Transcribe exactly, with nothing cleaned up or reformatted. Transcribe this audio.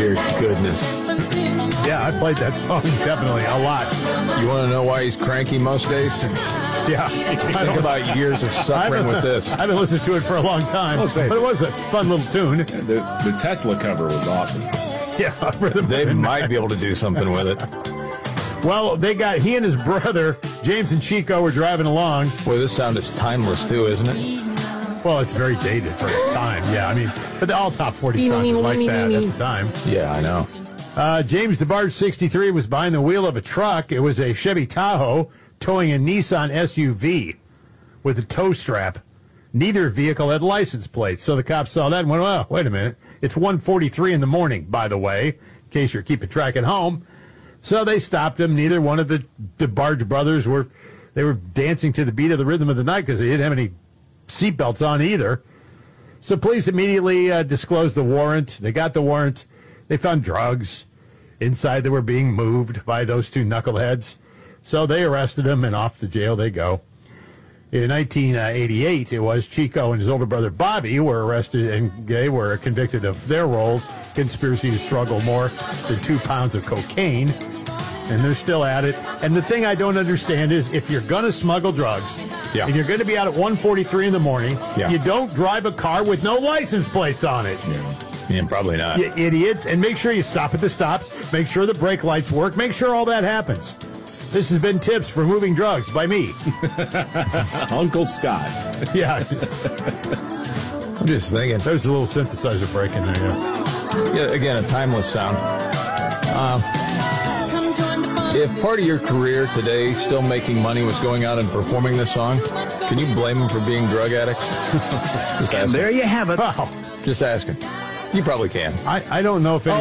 dear goodness. Yeah, I played that song definitely a lot. You want to know why he's cranky most days? Yeah. Think about years of suffering with this. I haven't listened to it for a long time, I'll say but it. it was a fun little tune. The, the Tesla cover was awesome. Yeah, rhythm They and might be able to do something with it. Well, they got, he and his brother, James and Chico, were driving along. Boy, this sound is timeless, too, isn't it? Well, it's very dated for its time, yeah. I mean, but all top forty songs were like that at the time. Yeah, I know. Uh, James DeBarge, sixty-three, was behind the wheel of a truck. It was a Chevy Tahoe towing a Nissan S U V with a tow strap. Neither vehicle had license plates, so the cops saw that and went, well, wait a minute. It's one forty-three in the morning, by the way, in case you're keeping track at home. So they stopped him. Neither one of the DeBarge brothers were, they were dancing to the beat of the rhythm of the night because they didn't have any seatbelts on either. So police immediately uh, disclosed the warrant. They got the warrant. They found drugs inside that were being moved by those two knuckleheads. So they arrested him, and off to jail they go. In nineteen eighty-eight, it was Chico and his older brother Bobby were arrested, and they were convicted of their roles, conspiracy to struggle more than two pounds of cocaine. And they're still at it. And the thing I don't understand is if you're going to smuggle drugs, Yeah. and you're going to be out at one forty-three in the morning, Yeah. you don't drive a car with no license plates on it. Yeah. Yeah, probably not. You idiots. And make sure you stop at the stops. Make sure the brake lights work. Make sure all that happens. This has been Tips for Moving Drugs by me. Uncle Scott. Yeah. I'm just thinking. There's a little synthesizer break in there. Yeah. Yeah, again, a timeless sound. Um, if part of your career today, still making money, was going out and performing this song, can you blame them for being drug addicts? Just And asking. there you have it. Wow. Just asking. You probably can. I, I don't know if any